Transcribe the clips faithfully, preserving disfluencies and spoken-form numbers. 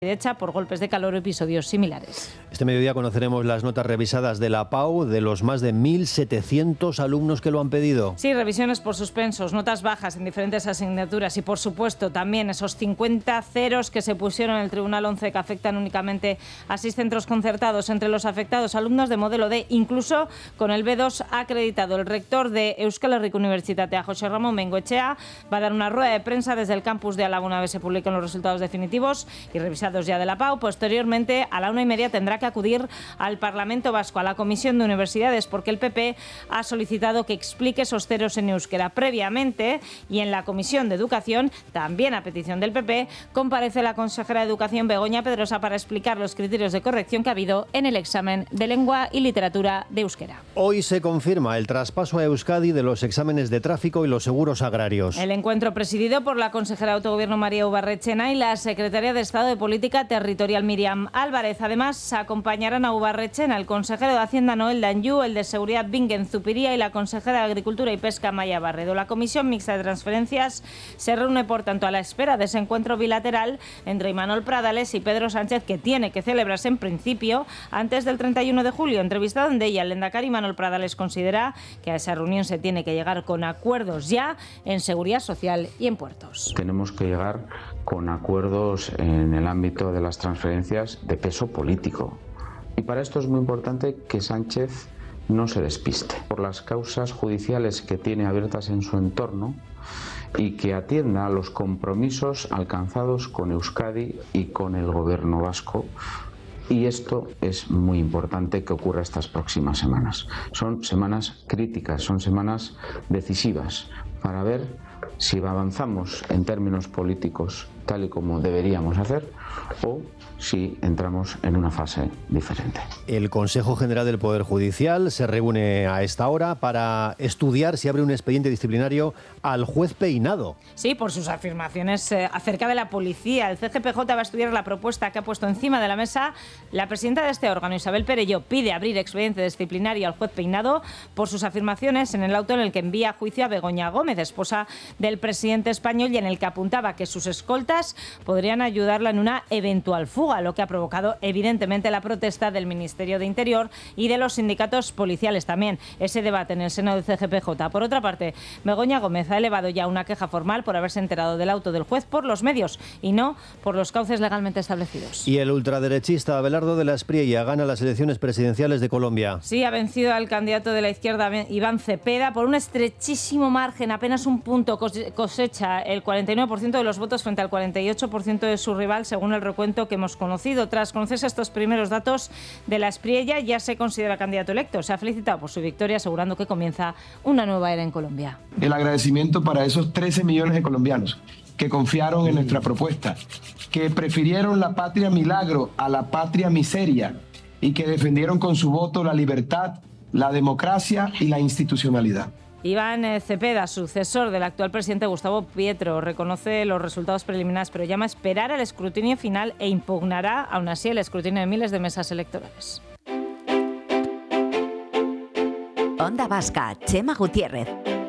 hecha por golpes de calor o episodios similares. Este mediodía conoceremos las notas revisadas de la P A U de los más de mil setecientos alumnos que lo han pedido. Sí, revisiones por suspensos, notas bajas en diferentes asignaturas y, por supuesto, también esos cincuenta ceros que se pusieron en el Tribunal once que afectan únicamente a seis centros concertados. Entre los afectados, alumnos de modelo D, incluso con el B dos acreditado. El rector de Euskal Herriko Unibertsitatea, José Ramón Bengoechea, va a dar una rueda de prensa desde el campus de Álava una vez se publiquen los resultados definitivos y revisar ya de la P A U. Posteriormente, a la una y media, tendrá que acudir al Parlamento Vasco, a la Comisión de Universidades, porque el P P ha solicitado que explique esos ceros en euskera. Previamente, y en la Comisión de Educación, también a petición del P P, comparece la consejera de Educación, Begoña Pedrosa, para explicar los criterios de corrección que ha habido en el examen de lengua y literatura de euskera. Hoy se confirma el traspaso a Euskadi de los exámenes de tráfico y los seguros agrarios. El encuentro presidido por la consejera de Autogobierno, María Ubarretxena, y la secretaria de Estado de Política Territorial, Miriam Álvarez. Además, acompañarán a Ubarretxena el consejero de Hacienda, Noel Danyu, el de Seguridad, Bingen Zupiría, y la consejera de Agricultura y Pesca, Maya Barredo. La Comisión Mixta de Transferencias se reúne, por tanto, a la espera de ese encuentro bilateral entre Imanol Pradales y Pedro Sánchez, que tiene que celebrarse en principio antes del treinta y uno de julio. Entrevistado en ella, el lehendakari Imanol Pradales considera que a esa reunión se tiene que llegar con acuerdos ya en seguridad social y en puertos. Tenemos que llegar con acuerdos en el ámbito de las transferencias de peso político. Y para esto es muy importante que Sánchez no se despiste por las causas judiciales que tiene abiertas en su entorno y que atienda a los compromisos alcanzados con Euskadi y con el gobierno vasco. Y esto es muy importante que ocurra estas próximas semanas. Son semanas críticas, son semanas decisivas para ver si avanzamos en términos políticos tal y como deberíamos hacer o si entramos en una fase diferente. El Consejo General del Poder Judicial se reúne a esta hora para estudiar si abre un expediente disciplinario al juez Peinado. Sí, por sus afirmaciones eh, acerca de la policía. El C G P J va a estudiar la propuesta que ha puesto encima de la mesa la presidenta de este órgano, Isabel Perelló. Pide abrir expediente disciplinario al juez Peinado por sus afirmaciones en el auto en el que envía a juicio a Begoña Gómez, esposa del presidente español, y en el que apuntaba que sus escoltas podrían ayudarla en una eventual fuga, lo que ha provocado evidentemente la protesta del Ministerio de Interior y de los sindicatos policiales también. Ese debate en el seno del C G P J. Por otra parte, Begoña Gómez ha elevado ya una queja formal por haberse enterado del auto del juez por los medios y no por los cauces legalmente establecidos. Y el ultraderechista Abelardo de la Espriella gana las elecciones presidenciales de Colombia. Sí, ha vencido al candidato de la izquierda, Iván Cepeda, por un estrechísimo margen, apenas un punto. Cosecha el cuarenta y nueve por ciento de los votos frente al cuarenta y ocho por ciento de su rival, según el recuento que hemos conocido. Tras conocerse estos primeros datos de la Espriella, ya se considera candidato electo. Se ha felicitado por su victoria, asegurando que comienza una nueva era en Colombia. El agradecimiento para esos trece millones de colombianos que confiaron en nuestra propuesta, que prefirieron la patria milagro a la patria miseria y que defendieron con su voto la libertad, la democracia y la institucionalidad. Iván Cepeda, sucesor del actual presidente Gustavo Petro, reconoce los resultados preliminares, pero llama a esperar al escrutinio final e impugnará, aún así, el escrutinio de miles de mesas electorales. Onda Vasca, Chema Gutiérrez.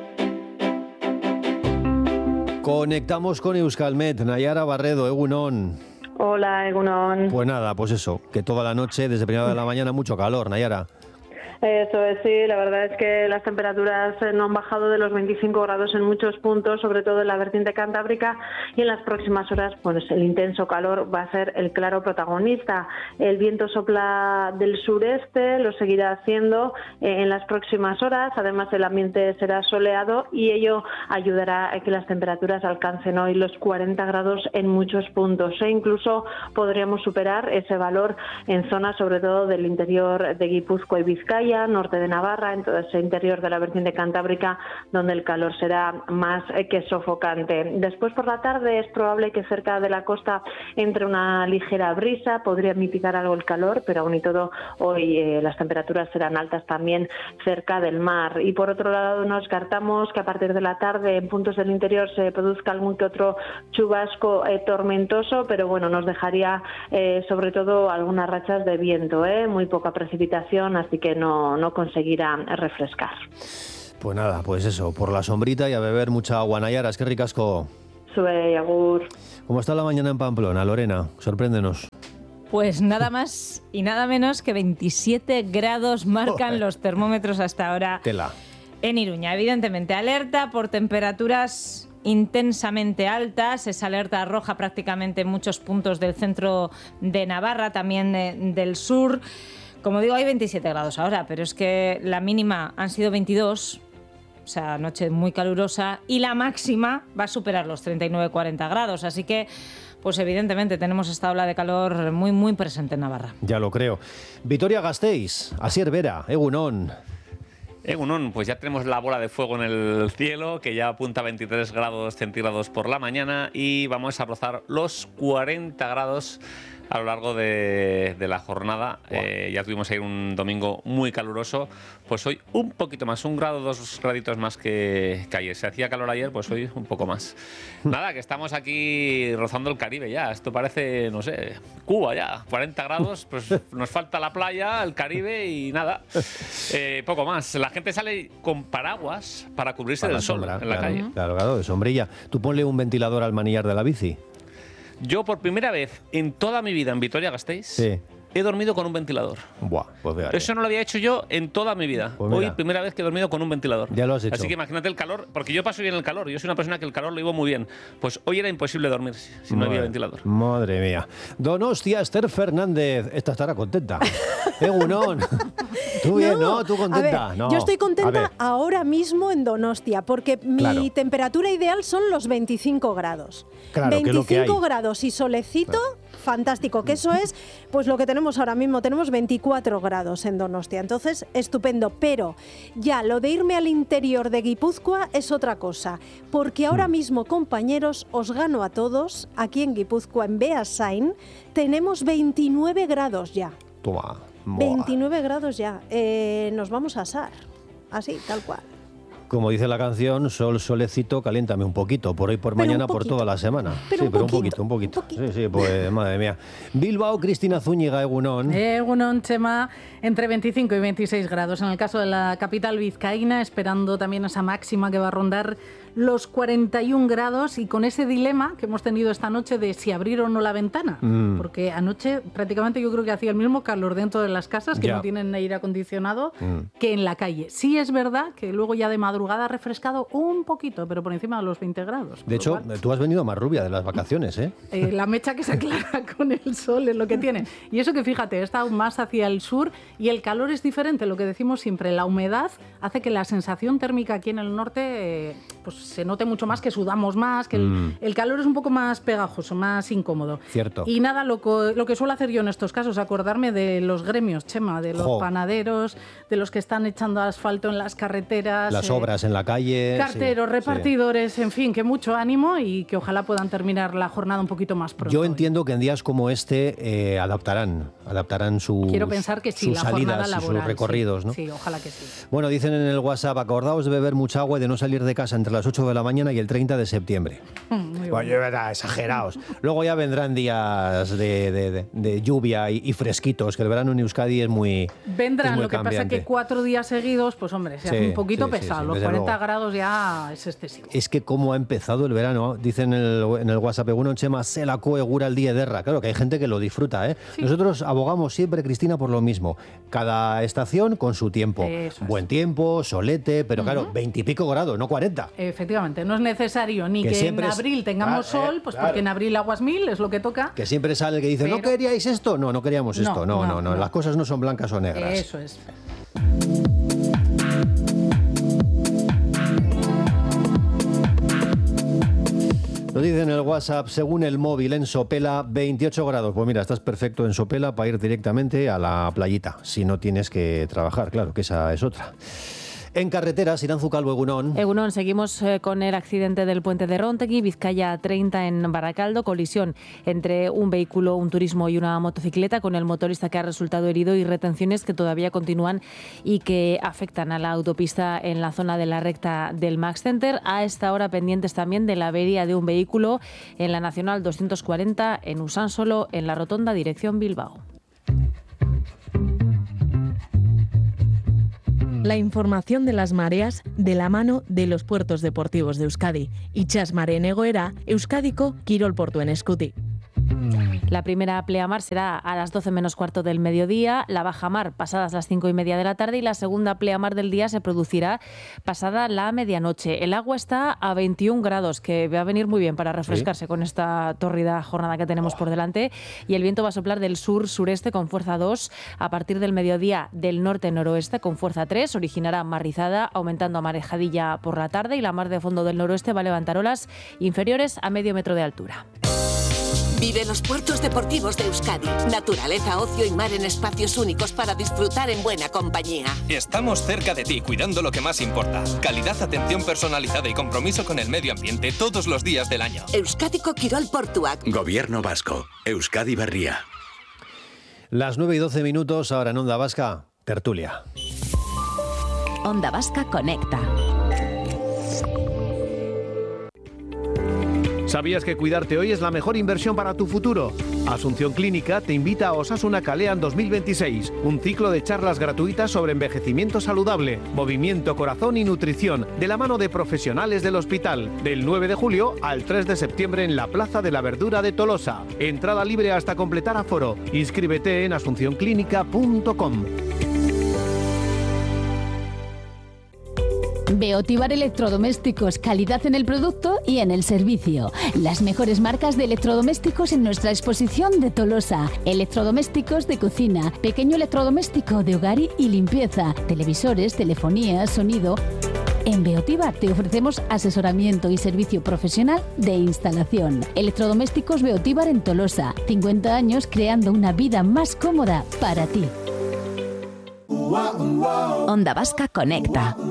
Conectamos con Euskalmet, Nayara Barredo, Egunon. Hola, Egunon. Pues nada, pues eso, que toda la noche, desde primera de la mañana, mucho calor, Nayara. Eso es, sí, la verdad es que las temperaturas no han bajado de los veinticinco grados en muchos puntos, sobre todo en la vertiente cantábrica, y en las próximas horas pues el intenso calor va a ser el claro protagonista. El viento sopla del sureste, lo seguirá haciendo en las próximas horas, además el ambiente será soleado y ello ayudará a que las temperaturas alcancen hoy los cuarenta grados en muchos puntos e incluso podríamos superar ese valor en zonas sobre todo del interior de Guipúzcoa y Vizcaya, norte de Navarra, en todo ese interior de la vertiente cantábrica, donde el calor será más que sofocante. Después por la tarde es probable que cerca de la costa entre una ligera brisa, podría mitigar algo el calor, pero aún y todo hoy eh, las temperaturas serán altas también cerca del mar. Y por otro lado no descartamos que a partir de la tarde en puntos del interior se produzca algún que otro chubasco eh, tormentoso, pero bueno, nos dejaría eh, sobre todo algunas rachas de viento, eh, muy poca precipitación, así que no no conseguirá refrescar. Pues nada, pues eso, por la sombrita y a beber mucha agua, Nayara, es que ricasco. Sube y agur. ¿Cómo está la mañana en Pamplona, Lorena? Sorpréndenos. Pues nada más y nada menos que veintisiete grados marcan Joder. los termómetros hasta ahora Tela. en Iruña. Evidentemente, alerta por temperaturas intensamente altas, es alerta roja prácticamente en muchos puntos del centro de Navarra, también de, del sur. Como digo, hay veintisiete grados ahora, pero es que la mínima han sido veintidós, o sea, noche muy calurosa, y la máxima va a superar los treinta y nueve a cuarenta grados, así que pues evidentemente tenemos esta ola de calor muy, muy presente en Navarra. Ya lo creo. Vitoria-Gasteiz, Asier Vera, Egunon. Egunon, pues ya tenemos la bola de fuego en el cielo, que ya apunta a veintitrés grados centígrados por la mañana, y vamos a rozar los cuarenta grados a lo largo de, de la jornada. Wow. Eh, ya tuvimos ahí un domingo muy caluroso, pues hoy un poquito más, un grado, dos graditos más que, que ayer. Se hacía calor ayer, pues hoy un poco más. Nada, que estamos aquí rozando el Caribe ya, esto parece, no sé, Cuba ya, cuarenta grados, pues nos falta la playa, el Caribe y nada, eh, poco más. La gente sale con paraguas para cubrirse para del sol sombra, en la claro, calle. Claro, claro, de sombrilla. Tú ponle un ventilador al manillar de la bici. Yo por primera vez en toda mi vida en Vitoria-Gasteiz sí. he dormido con un ventilador. Buah, pues fíjate. Eso no lo había hecho yo en toda mi vida. Pues Hoy primera vez que he dormido con un ventilador. Ya lo has hecho. Así que imagínate el calor, porque yo paso bien el calor. Yo soy una persona que el calor lo llevo muy bien. Pues hoy era imposible dormir si, si no había ventilador. Madre mía. Donostia, Esther Fernández. Esta estará contenta. Egunon. ¿Tú bien, no? ¿no? ¿Tú contenta? A ver, no. Yo estoy contenta ahora mismo en Donostia, porque mi claro. temperatura ideal son los veinticinco grados. Claro, veinticinco que es lo que hay. grados y solecito, claro. fantástico. Que eso es pues lo que tenemos ahora mismo. Tenemos veinticuatro grados en Donostia. Entonces, estupendo. Pero ya lo de irme al interior de Guipúzcoa es otra cosa. Porque ahora hmm. mismo, compañeros, os gano a todos. Aquí en Guipúzcoa, en Beasain, tenemos veintinueve grados ya. Toma. veintinueve grados ya. Eh, nos vamos a asar. Así, tal cual. Como dice la canción, sol, solecito, caliéntame un poquito, por hoy, por pero mañana, por toda la semana. Pero sí, un pero poquito, un poquito, un poquito. Un poquito. Sí, sí, pues madre mía. Bilbao, Cristina Zúñiga, Egunon. Egunon, Chema, entre veinticinco y veintiséis grados. En el caso de la capital vizcaína, esperando también esa máxima que va a rondar los cuarenta y un grados, y con ese dilema que hemos tenido esta noche de si abrir o no la ventana, mm. porque anoche prácticamente yo creo que hacía el mismo calor dentro de las casas, que ya. no tienen aire acondicionado, mm. que en la calle. Sí es verdad que luego ya de madrugada ha refrescado un poquito, pero por encima de los veinte grados. De hecho, cual, tú has venido más rubia de las vacaciones, ¿eh? eh la mecha que se aclara con el sol es lo que tiene. Y eso que fíjate, he estado más hacia el sur y el calor es diferente, lo que decimos siempre, la humedad hace que la sensación térmica aquí en el norte eh, pues se note mucho más, que sudamos más, que mm. el, el calor es un poco más pegajoso, más incómodo. Cierto. Y nada, lo, lo que suelo hacer yo en estos casos, acordarme de los gremios, Chema, de los jo. panaderos, de los que están echando asfalto en las carreteras. Las eh, obras en la calle. Carteros, sí, repartidores, sí. en fin, que mucho ánimo y que ojalá puedan terminar la jornada un poquito más pronto. Yo entiendo que en días como este eh, adaptarán, adaptarán sus, Quiero pensar que sí, sus la salidas laboral, y sus recorridos, sí, ¿no? Sí, ojalá que sí. Bueno, dicen en el WhatsApp, acordaos de beber mucha agua y de no salir de casa entre las ocho de la mañana y el treinta de septiembre. Muy bueno, yo, verdad, exageraos. Luego ya vendrán días de, de, de, de lluvia y, y fresquitos, que el verano en Euskadi es muy Vendrán, es muy lo que cambiante. pasa que cuatro días seguidos, pues hombre, se sí, hace un poquito sí, pesado. Sí, sí, los cuarenta luego. grados ya es excesivo. Es que cómo ha empezado el verano, dicen en el, en el WhatsApp, uno Chema, se la coegura el día de derra. Claro que hay gente que lo disfruta, ¿eh? Sí. Nosotros abogamos siempre, Cristina, por lo mismo. Cada estación con su tiempo. Eso Buen es. tiempo, solete, pero uh-huh. claro, veintipico grados, no cuarenta. Efectivamente, no es necesario ni que, que en abril es... tengamos claro, sol, pues claro. porque en abril aguas mil es lo que toca. Que siempre sale el que dice, pero... ¿no queríais esto? No, no queríamos no, esto. No no, no, no, no, las cosas no son blancas o negras. Eso es. Lo dice en el WhatsApp, según el móvil en Sopela, veintiocho grados. Pues mira, estás perfecto en Sopela para ir directamente a la playita, si no tienes que trabajar, claro, que esa es otra. En carreteras, Iranzu Calvo, Egunon. Egunon, seguimos eh, con el accidente del puente de Rontegui, Vizcaya treinta en Baracaldo, colisión entre un vehículo, un turismo y una motocicleta con el motorista que ha resultado herido y retenciones que todavía continúan y que afectan a la autopista en la zona de la recta del Max Center. A esta hora pendientes también de la avería de un vehículo en la Nacional doscientos cuarenta en Usánsolo, en la rotonda dirección Bilbao. La información de las mareas de la mano de los puertos deportivos de Euskadi. Itxas mareen egoera, Euskadiko kirol portuen eskutik. La primera pleamar será a las doce menos cuarto del mediodía, la bajamar pasadas las cinco y media de la tarde y la segunda pleamar del día se producirá pasada la medianoche. El agua está a veintiún grados, que va a venir muy bien para refrescarse ¿Sí? con esta tórrida jornada que tenemos por delante, y el viento va a soplar del sur-sureste con fuerza dos, a partir del mediodía del norte-noroeste con fuerza tres, originará mar rizada, aumentando a marejadilla por la tarde, y la mar de fondo del noroeste va a levantar olas inferiores a medio metro de altura. Vive los puertos deportivos de Euskadi. Naturaleza, ocio y mar en espacios únicos para disfrutar en buena compañía. Estamos cerca de ti, cuidando lo que más importa. Calidad, atención personalizada y compromiso con el medio ambiente todos los días del año. Euskadiko Kirol Portuak. Gobierno vasco. Euskadi Berria. Las nueve y doce minutos, ahora en Onda Vasca, tertulia. Onda Vasca Conecta. ¿Sabías que cuidarte hoy es la mejor inversión para tu futuro? Asunción Clínica te invita a Osasuna Kalean dos mil veintiséis, un ciclo de charlas gratuitas sobre envejecimiento saludable, movimiento, corazón y nutrición, de la mano de profesionales del hospital, del nueve de julio al tres de septiembre en la Plaza de la Verdura de Tolosa. Entrada libre hasta completar aforo. Inscríbete en asunción clínica punto com. Beotibar Electrodomésticos, calidad en el producto y en el servicio. Las mejores marcas de electrodomésticos en nuestra exposición de Tolosa. Electrodomésticos de cocina, pequeño electrodoméstico de hogar y limpieza, televisores, telefonía, sonido. En Beotibar te ofrecemos asesoramiento y servicio profesional de instalación. Electrodomésticos Beotibar en Tolosa. cincuenta años creando una vida más cómoda para ti. Onda Vasca Conecta.